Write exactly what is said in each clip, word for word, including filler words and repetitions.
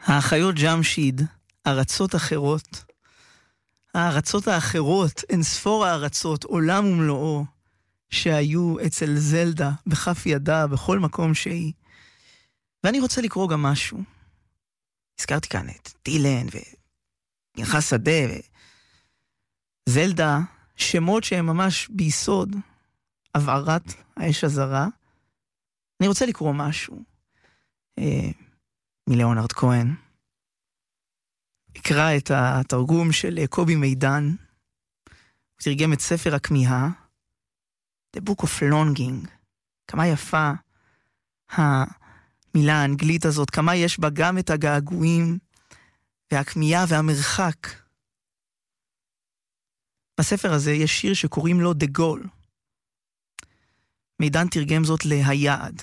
האחיות ג'משיד, ארצות אחרות. הארצות האחרות, אין ספור הארצות, עולם ומלואו, שהיו אצל זלדה, בכף ידה, בכל מקום שהיא. ואני רוצה לקרוא גם משהו. הזכרתי כאן את דילן ופנחס שדה וזלדה, שמות שהם ממש ביסוד הבערת האש הזרה. אני רוצה לקרוא משהו אה, מליאונרד כהן. אקרא את התרגום של קובי מידן. הוא תרגם את ספר הכמיהה, The Book of Longing. כמה יפה המילה האנגלית הזאת, כמה יש בה גם את הגעגועים והכמיהה והמרחק. בספר הזה יש שיר שקוראים לו The Goal. מידן תרגם זאת להיעד.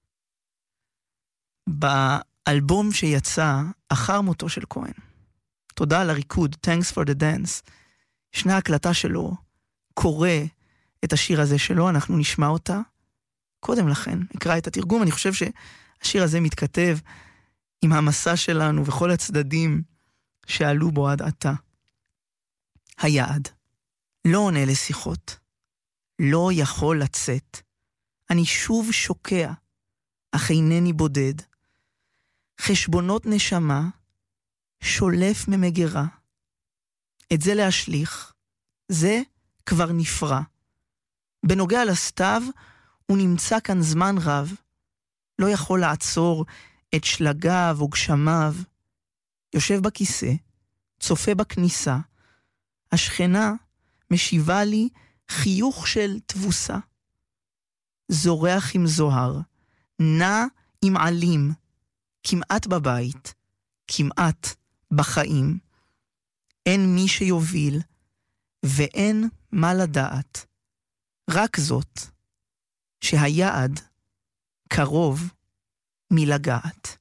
באלבום שיצא אחר מותו של כהן, תודה על הריקוד, Thanks for the Dance, ישנה הקלטה שלו, קורא את השיר הזה שלו, אנחנו נשמע אותה. קודם לכן, נקרא את התרגום, אני חושב שהשיר הזה מתכתב עם המסע שלנו וכל הצדדים שעלו בו עד עתה. היעד, לא עונה לשיחות, לא יכול לצאת, אני שוב שוקע, אך אינני בודד, חשבונות נשמה, שולף ממגרה, את זה להשליך, זה כבר נפרע. בנוגע לסתיו, הוא נמצא כאן זמן רב, לא יכול לעצור את שלגיו או גשמיו, יושב בכיסא, צופה בכניסה, השכנה משיבה לי חיוך של תבוסה, זורח עם זוהר, נע עם עלים, כמעט בבית, כמעט בחיים, אין מי שיוביל, ואין מה לדעת, רק זאת, שהיעד קרוב מלגעת.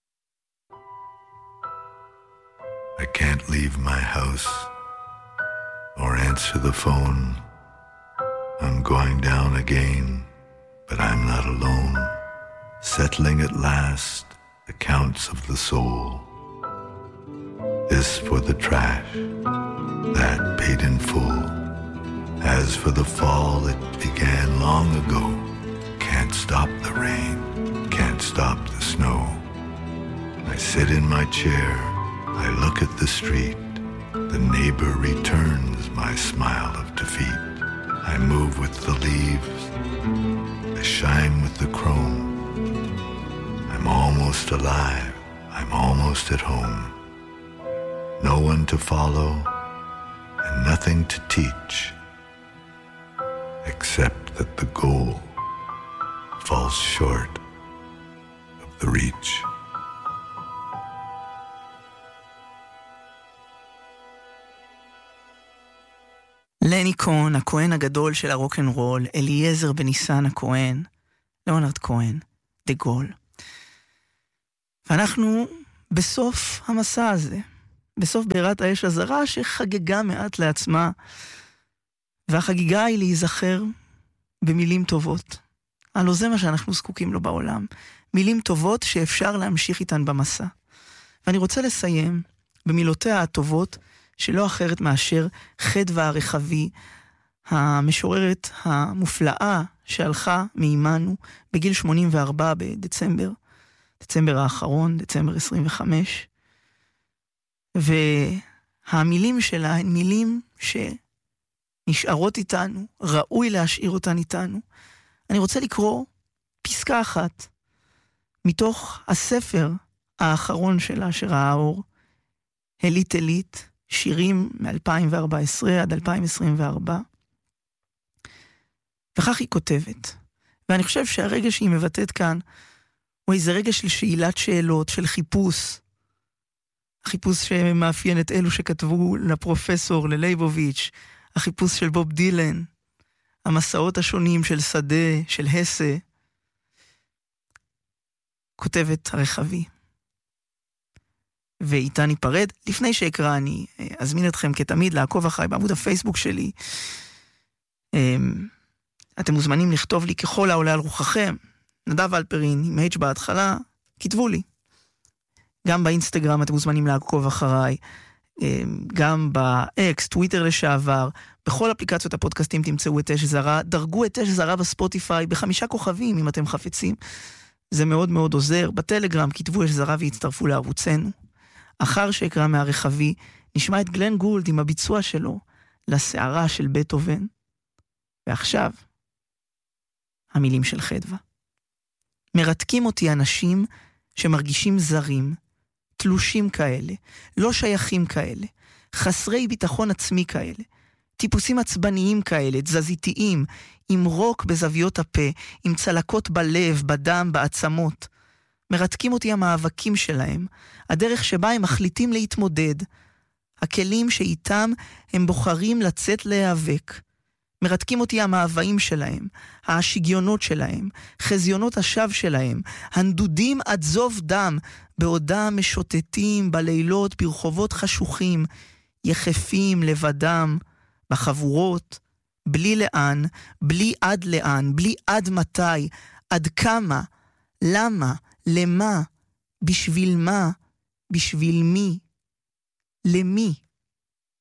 I can't leave my house or answer the phone. I'm going down again, but I'm not alone. Settling at last accounts of the soul. This for the trash, that paid in full. As for the fall, it began long ago. Can't stop the rain, can't stop the snow. I sit in my chair, I look at the street. The neighbor returns my smile of defeat. I move with the leaves, I shine with the chrome. I'm almost alive, I'm almost at home. No one to follow, and nothing to teach, except that the goal falls short of the reach. לני כהן, הכהן הגדול של הרוק'נ'רול, אליעזר בניסן הכהן, ליאונרד כהן, דה גול. ואנחנו בסוף המסע הזה, בסוף בעירת האש הזרה שחגגה מעט לעצמה, והחגיגה היא להיזכר במילים טובות. הלוא זה מה שאנחנו זקוקים לו בעולם. מילים טובות שאפשר להמשיך איתן במסע. ואני רוצה לסיים במילותיה הטובות, שלא אחרת מאשר חדווה הרחבי, המשוררת המופלאה שהלכה מאימנו בגיל שמונים וארבע בדצמבר, דצמבר האחרון, דצמבר עשרים וחמש. והמילים שלה הן מילים שנשארות איתנו, ראוי להשאיר אותן איתנו. אני רוצה לקרוא פסקה אחת מתוך הספר האחרון שלה שראה אור, הלית הלית, שירים מ-אלפיים וארבע עשרה עד אלפיים עשרים וארבע. וכך היא כותבת. ואני חושב שהרגע שהיא מבטאת כאן, הוא איזה רגע של שאלת שאלות, של חיפוש. החיפוש שמאפיין את אלו שכתבו לפרופסור, ללייבוביץ', החיפוש של בוב דילן, המסעות השונים של שדה, של הסה. כותבת הרחבי. ואיתה ניפרד. לפני שאקרא, אני אזמין אתכם כתמיד לעקוב אחריי בעמוד הפייסבוק שלי. אתם מוזמנים לכתוב לי ככל העולה על רוחכם. נדב אלפרין, עם H בהתחלה, כתבו לי. גם באינסטגרם אתם מוזמנים לעקוב אחריי, גם באקס, טוויטר לשעבר, בכל אפליקציות הפודקאסטים תמצאו את אש זרה, דרגו את אש זרה בספוטיפיי בחמישה כוכבים אם אתם חפצים, זה מאוד מאוד עוזר. בטלגרם כתבו אש זרה והצטרפו לערוצנו. אחר שיקרא מהרחבי, נשמע את גלן גולד עם הביצוע שלו לשערה של בטהובן. ועכשיו, המילים של חדווה. מרתקים אותי אנשים שמרגישים זרים, תלושים כאלה, לא שייכים כאלה, חסרי ביטחון עצמי כאלה, טיפוסים עצבניים כאלה, תזזיתיים, עם רוק בזוויות הפה, עם צלקות בלב, בדם, בעצמות. מרתקים אותי המאבקים שלהם, הדרך שבה הם מחליטים להתמודד, הכלים שאיתם הם בוחרים לצאת להיאבק. מרתקים אותי המאוויים שלהם, השגיונות שלהם, חזיונות השווא שלהם, הנדודים עד זוב דם, בעודם משוטטים בלילות ברחובות חשוכים, יחפים לבדם, בחבורות, בלי לאן, בלי עד לאן, בלי עד מתי, עד כמה, למה, למה, בשביל מה, בשביל מי, למי.